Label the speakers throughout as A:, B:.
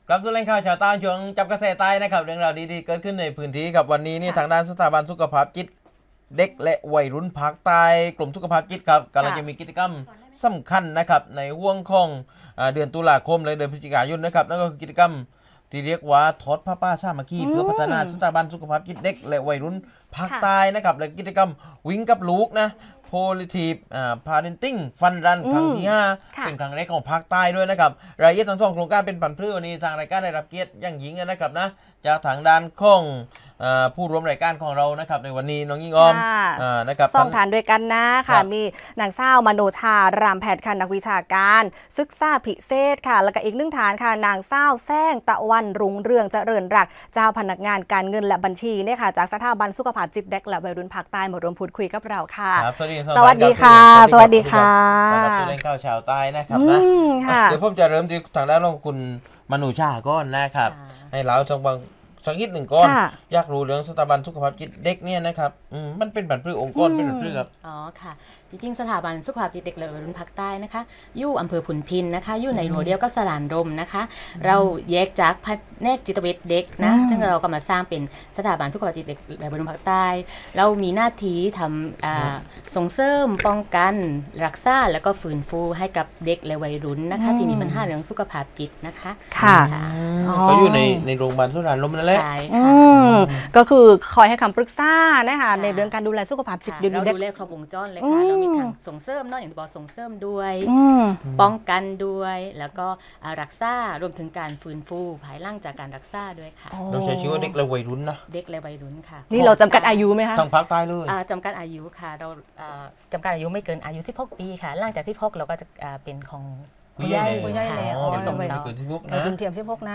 A: กลับสู่แหล่งข่าวชาวใต้ช่วงจับกระแสใต้นะครับเรื่องราวดีๆเกิดขึ้นในพื้นที่กับวันนี้นี่ทางด้านสถาบันสุขภาพจิตเด็กและวัยรุ่นภาคใต้กลุ่มสุขภาพจิตครับกำลังจะมีกิจกรรมสำคัญนะครับในห่วงของเดือนตุลาคมและเดือนพฤศจิกายนนะครับนั่นก็คือกิจกรรมที่เรียกว่าทอดผ้าป้าสามัคคีเพื่อพัฒนาสถาบันสุขภาพจิตเด็กและวัยรุ่นภาคใต้นะครับและกิจกรรมวิ่งกับลูกนะPositive Parenting Fun Run ครั้งที่ 5เป็นครั้งแรกของภาคใต้ด้วยนะครับรายละเอียดทั้งสองโครงการเป็นผันพืชวันนี้ทางรายการได้รับเกียรติอย่างยิ่งนะครับนะจากทางด้านของผู้ร่วมรายการของเรานะครับในวันนี้น้องยิ่งอ้อมนะครับ
B: สองฐานด้วยกันนะค่ะมีนางสาวมโนชารามแพทย์ค่ะนักวิชาการศึกษาพิเศษค่ะแล้วก็อีกหนึ่งฐานค่ะนางสาวแซงตะวันรุ่งเรืองเจริญรักเจ้าพนักงานการเงินและบัญชีเนี่ยค่ะจากสถาบันสุขภาพจิตเด็กและวัยรุ่นภาคใต้มาร่วมพูดคุยกับเราค่ะ
A: สวัสดี
B: ค่ะสวัสดีค่ะ
A: รับสู่เรื่องข่าวชาวใต้นะครับนะเดี๋ยวผมจะเริ่มที่ทางด้านของคุณมโนชาก่อนนะครับให้เราจังบางสักนิดหนึ่งก่อนอยากรู้เรื่องสถาบันสุขภาพจิตเด็กเนี่ยนะครับมันเป็นผันพืชองค์กรเป็นผันพืชครับ
C: อ๋อค่ะจริงๆสถาบันสุขภาพจิตเด็กและวัยรุ่นภาคใต้นะคะอยู่อำเภอพุนพินนะคะอยู่ในรั้วเดียวก็สลานรมนะคะเราแยกจากแผนกจิตเวชเด็กนะซึ่งเราก็มาสร้างเป็นสถาบันสุขภาพจิตเด็กและวัยรุ่นภาคใต้เรามีหน้าที่ทำส่งเสริมป้องกันรักษาแล้วก็ฟื้นฟูให้กับเด็กและวัยรุ่นนะคะที่มีปัญหาเรื่องสุขภาพจิตนะคะ
B: ค่ะ
A: ก็อยู่ในโรงพยาบาลสลานรมนั่นแหละ
C: ใช่ค่ะ
B: ก็คือคอยให้คำปรึกษานะคะในเรื่องการดูแลสุขภาพจิตอยู่
C: เราดูแลครบวงจรเลยค่ะเรามีทางส่งเสริมเนาะอย่างที่บอกส่งเสริมด้วยป้องกันด้วยแล้วก็รักษารวมถึงการฟื้นฟูภายหลังจากการรักษาด้วยค่ะ
A: เราใช้ชื่อว่าเด็กและวัยรุ่นนะ
C: เด็กและวัยรุ่นค่ะ
B: นี่เราจำกัดอายุไหมคะ
A: ทางภาคใต้เลย
C: จำกัดอายุค่ะเราจำกัดอายุไม่เกินอายุ16 ปีค่ะหลังจากที่16เราก็จะเป็นของ
B: ผู้ใหญ่แล้ว
A: ส่งเราเกิน16นะ
B: คุณเทียม16นะ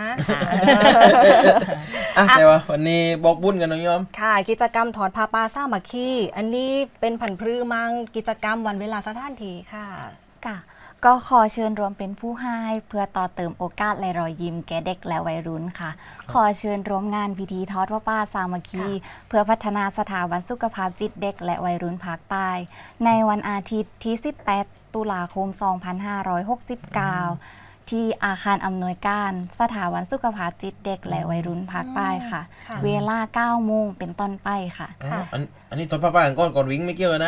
A: แต่ว่าวันนี้บอกบุญกันน้องยอม
B: ค่ะกิจกรรมถอดผ้าป่าสามัคคีอันนี้เป็นผันพืชมังกิจกรรมวันเวลาสถานที่ค่ะ
D: ก็ขอเชิญรวมเป็นผู้ให้เพื่อต่อเติมโอกาสและรอยยิ้มแก่เด็กและวัยรุ่นค่ะขอเชิญร่วมงานพิธีทอดผ้าป่าสามัคคีเพื่อพัฒนาสถาบันสุขภาพจิตเด็กและวัยรุ่นภาคใต้ในวันอาทิตย์ที่18 ตุลาคม 2569 ที่อาคารอำนวยการสถาบันสุขภาพจิตเด็กและวัยรุ่นภาคใต้ค่ะเวลา 9 โมงเป็นต้นไปค่ะ
A: อันนี้ตอนป้าๆก่อนวิ่งไม่เกี่ยวนะ